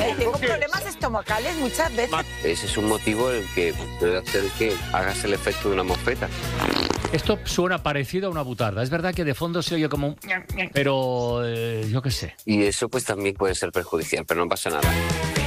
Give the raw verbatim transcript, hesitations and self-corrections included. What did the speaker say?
que tengo problemas estomacales muchas veces. Ese es un motivo el que puede hacer que hagas el efecto de una mosfeta. Esto suena parecido a una butarda. Es verdad que de fondo se oye como un... Pero eh, yo qué sé. Y eso pues también puede ser perjudicial, pero no pasa nada.